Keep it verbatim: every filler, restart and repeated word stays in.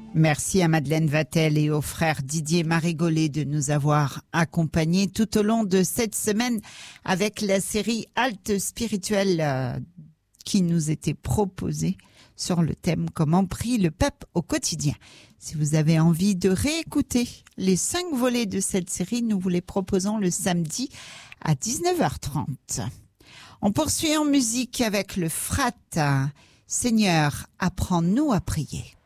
Merci à Madeleine Vatel et au frère Didier Marigolet de nous avoir accompagnés tout au long de cette semaine avec la série Halte spirituelle euh, qui nous était proposée sur le thème Comment prie le pape au quotidien. Si vous avez envie de réécouter les cinq volets de cette série, nous vous les proposons le samedi à dix-neuf heures trente. On poursuit en musique avec le Frat. Seigneur, apprends-nous à prier.